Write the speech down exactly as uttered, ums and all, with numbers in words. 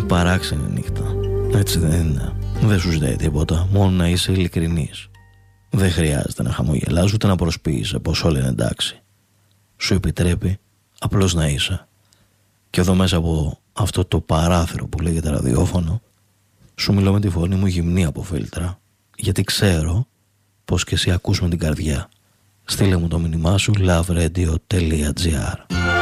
παράξενη νύχτα. Έτσι δεν είναι? Δεν σου ζητάει τίποτα, μόνο να είσαι ειλικρινής. Δεν χρειάζεται να χαμογελάς ούτε να προσποιείσαι πως όλα είναι εντάξει. Σου επιτρέπει απλώς να είσαι. Και εδώ μέσα από αυτό το παράθυρο που λέγεται ραδιόφωνο, σου μιλώ με τη φωνή μου γυμνή από φίλτρα, γιατί ξέρω πως και εσύ ακούς με την καρδιά. Στείλε μου το μήνυμά σου loveradio.gr.